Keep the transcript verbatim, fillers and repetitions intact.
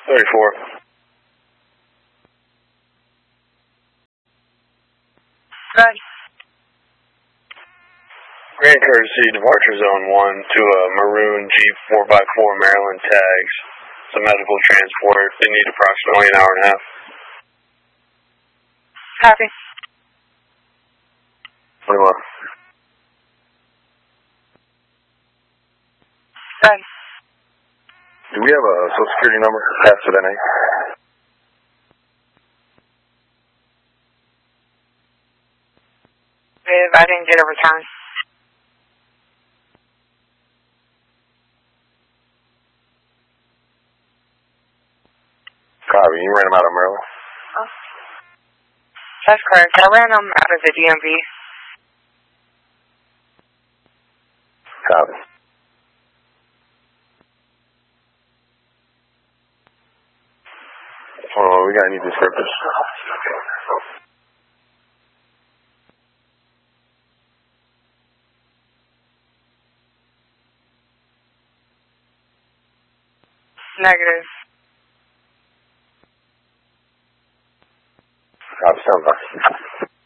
thirty-four. Good. Grand courtesy, departure zone one to a maroon Jeep four by four Maryland tags. It's a medical transport. They need approximately an hour and a half. Copy. twenty-one. Good. Do we have a social security number? Pass to the N A. If I didn't get a return. Copy. You ran them out of Maryland? Oh. That's correct. I ran them out of the D M V. Copy. Oh, we gotta need descriptors. Negative.